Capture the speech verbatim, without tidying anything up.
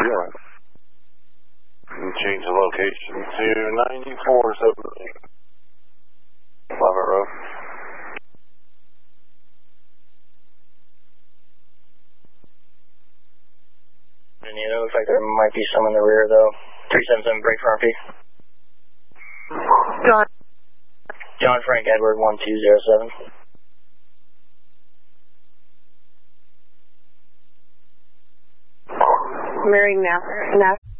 Yeah. And change the location to ninety-four seventeen. Lava Road. And it looks like there might be some in the rear though. three seven seven, break for R P. John. John Frank Edward one two zero seven. Mary Nass. Nass.